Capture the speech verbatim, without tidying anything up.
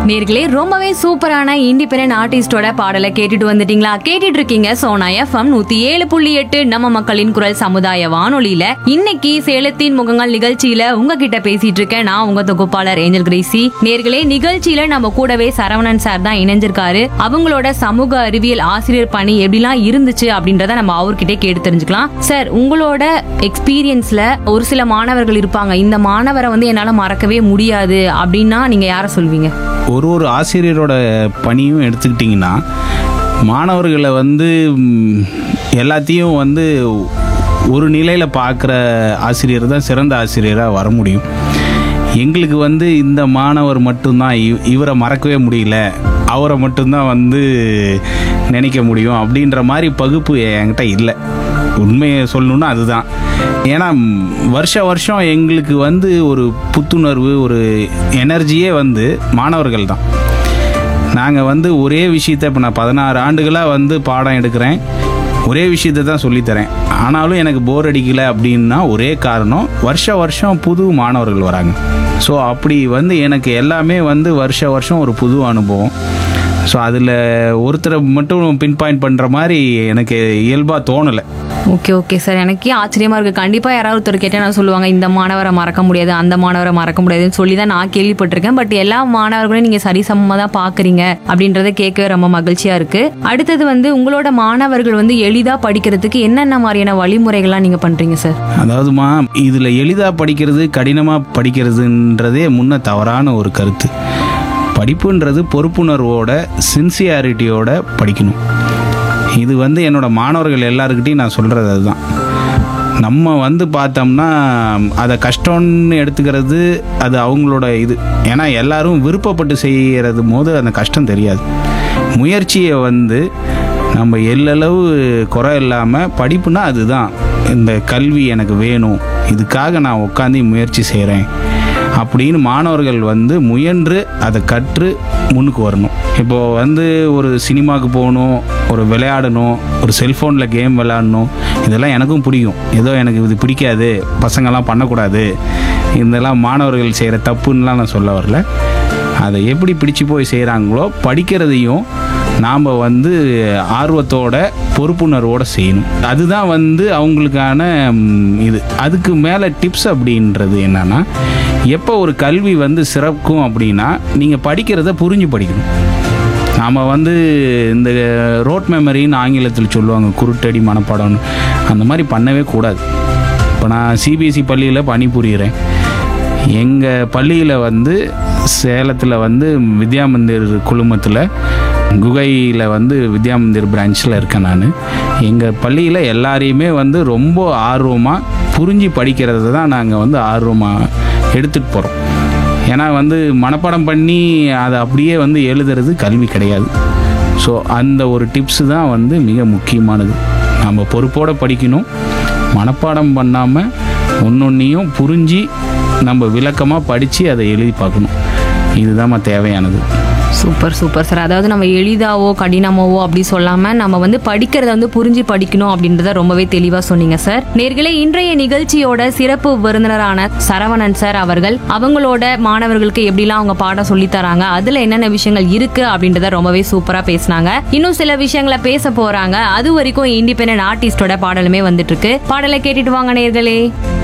நேர்களே ரொம்பவே சூப்பரான இண்டிபெண்டன்ட் ஆர்டிஸ்டோட பாடலை கேட்டுட்டு வந்துட்டீங்களா? கேட்டுட்டு இருக்கீங்க சோனா எஃப்எம் நூத்தி ஏழு புள்ளி எட்டு நம்ம மக்களின் குரல் சமுதாய வானொலியில. இன்னைக்கு சேலத்தின் முகங்கள் நிகழ்ச்சியில உங்ககிட்ட பேசிட்டு இருக்கேன் நான் உங்க தொகுப்பாளர் ஏஞ்சல் கிரேசி. நேர்களே நிகழ்ச்சியில நம்ம கூடவே சரவணன் சார் தான் இணைஞ்சிருக்காரு. அவங்களோட சமூக அறிவியல் ஆசிரியர் பணி எப்படிலாம் இருந்துச்சு அப்படின்றத நம்ம அவர்கிட்ட கேட்டு தெரிஞ்சுக்கலாம். சார், உங்களோட எக்ஸ்பீரியன்ஸ்ல ஒரு சில மாணவர்கள் இருப்பாங்க, இந்த மாணவரை வந்து என்னால மறக்கவே முடியாது அப்படின்னா நீங்க யார சொல்வீங்க? ஒரு ஒரு ஆசிரியரோட பணியும் எடுத்துக்கிட்டிங்கன்னா மாணவர்களை வந்து எல்லாத்தையும் வந்து ஒரு நிலையில் பார்க்குற ஆசிரியர் தான் சிறந்த ஆசிரியராக வர முடியும். எங்களுக்கு வந்து இந்த மாணவர் மட்டும்தான் இவ் இவரை மறக்கவே முடியல, அவரை மட்டும்தான் வந்து நினைக்க முடியும் அப்படின்ற மாதிரி பகுப்பு என்கிட்ட இல்லை. உண்மையை சொல்லணுன்னா அதுதான். ஏன்னா வருஷ வருஷம் எங்களுக்கு வந்து ஒரு புத்துணர்வு, ஒரு எனர்ஜியே வந்து மாணவர்கள் தான். நாங்கள் வந்து ஒரே விஷயத்தை இப்போ நான் பதினாறு ஆண்டுகளாக வந்து பாடம் எடுக்கிறேன், ஒரே விஷயத்தை தான் சொல்லித்தரேன். ஆனாலும் எனக்கு போர் அடிக்கலை அப்படின்னா ஒரே காரணம், வருஷ வருஷம் புது மாணவர்கள் வராங்க. ஸோ அப்படி வந்து எனக்கு எல்லாமே வந்து வருஷ வருஷம் ஒரு புது அனுபவம். ஸோ அதில் ஒருத்தரை மட்டும் பின் பாயிண்ட் பண்ணுற மாதிரி எனக்கு இயல்பாக தோணலை. ஓகே ஓகே சார், எனக்கே ஆச்சரியமா இருக்கு. கண்டிப்பா யாராவது ஒருத்தர் கேட்டா நான் சொல்லுவாங்க இந்த மாணவரை மறக்க முடியாது, அந்த மாணவரை மறக்க முடியாதுன்னு சொல்லி தான் நான் கேள்விப்பட்டிருக்கேன். பட் எல்லா மாணவர்களையும் நீங்க சரிசமமா தான் பாக்குறீங்க அப்படின்றத கேட்கவே ரொம்ப மகிழ்ச்சியா இருக்கு. அடுத்தது வந்து உங்களோட மாணவர்கள் வந்து எளிதா படிக்கிறதுக்கு என்னென்ன மாதிரியான வழிமுறைகள்லாம் நீங்க பண்றீங்க சார்? அதாவதுமா, இதுல எளிதா படிக்கிறது கடினமா படிக்கிறதுன்றதே முன்ன தவறான ஒரு கருத்து. படிப்புன்றது பொறுப்புணர்வோட சின்சியாரிட்டியோட படிக்கணும். இது வந்து என்னோட மாணவர்கள் எல்லாருக்கிட்டையும் நான் சொல்கிறது அதுதான். நம்ம வந்து பார்த்தோம்னா அதை கஷ்டம்னு எடுத்துக்கிறது அது அவங்களோட இது. ஏன்னா எல்லாரும் விருப்பப்பட்டு செய்கிறது போது அந்த கஷ்டம் தெரியாது. முயற்சியை வந்து நம்ம எல்லளவு குறை இல்லாமல் படிப்புனா அதுதான். இந்த கல்வி எனக்கு வேணும், இதுக்காக நான் உட்காந்து முயற்சி செய்கிறேன் அப்படின்னு மாணவர்கள் வந்து முயன்று அதை கற்று முன்னுக்கு வரணும். இப்போது வந்து ஒரு சினிமாவுக்கு போகணும், ஒரு விளையாடணும், ஒரு செல்ஃபோனில் கேம் விளையாடணும், இதெல்லாம் எனக்கும் பிடிக்கும். ஏதோ எனக்கு இது பிடிக்காது, பசங்கள்லாம் பண்ணக்கூடாது, இதெல்லாம் மாணவர்கள் செய்கிற தப்புன்னெலாம் நான் சொல்ல வரல. அதை எப்படி பிடிச்சி போய் செய்கிறாங்களோ படிக்கிறதையும் நாம் வந்து ஆர்வத்தோட பொறுப்புணர்வோடு செய்யணும். அதுதான் வந்து அவங்களுக்கான இது. அதுக்கு மேலே டிப்ஸ் அப்படின்றது என்னன்னா, எப்போ ஒரு கல்வி வந்து சிறக்கும் அப்படின்னா நீங்கள் படிக்கிறத புரிஞ்சு படிக்கணும். நாம் வந்து இந்த ரோட் மெமரின்னு ஆங்கிலத்தில் சொல்லுவாங்க, குருட்டடி மனப்பாடம்னு, அந்த மாதிரி பண்ணவே கூடாது. இப்போ நான் சிபிஎஸ்சி பள்ளியில் பணிபுரிகிறேன். எங்கள் பள்ளியில் வந்து சேலத்தில் வந்து வித்யாமந்திர் குழுமத்தில் குகையில் வந்து வித்யாமந்திர் பிரான்ச்சில் இருக்கேன் நான். எங்கள் பள்ளியில் எல்லாரையுமே வந்து ரொம்ப ஆர்வமாக புரிஞ்சு படிக்கிறது தான் நாங்கள் வந்து ஆர்வமாக எடுத்துகிட்டு போகிறோம். ஏன்னா வந்து மனப்பாடம் பண்ணி அதை அப்படியே வந்து எழுதுறது கல்வி கிடையாது. ஸோ அந்த ஒரு டிப்ஸு தான் வந்து மிக முக்கியமானது. நம்ம பொறுப்போடு படிக்கணும், மனப்பாடம் பண்ணாமல் ஒன்னொன்னையும் புரிஞ்சு நம்ம விளக்கமாக படித்து அதை எழுதி பார்க்கணும். இதுதான் தேவையானது. Super super sir. அதாவது நம்ம எளிதாவோ கடினமாவோ அப்படி சொல்லாம நம்ம வந்து படிக்கிறத வந்து புரிஞ்சு படிக்கணும் அப்படின்றத ரொம்பவே தெளிவா சொன்னீங்க சார். நேர்களே, இன்றைய நிகழ்ச்சியோட சிறப்பு விருந்தினரான சரவணன் சார் அவர்கள் அவங்களோட மாணவர்களுக்கு எப்படிலாம் அவங்க பாடம் சொல்லி தராங்க, அதுல என்னென்ன விஷயங்கள் இருக்கு அப்படின்றத ரொம்பவே சூப்பரா பேசினாங்க. இன்னும் சில விஷயங்களை பேச போறாங்க. அது வரைக்கும் இண்டிபெண்டன்ட் ஆர்டிஸ்டோட பாடலுமே வந்துட்டு இருக்கு. பாடலை கேட்டுட்டு வாங்க நேர்களே.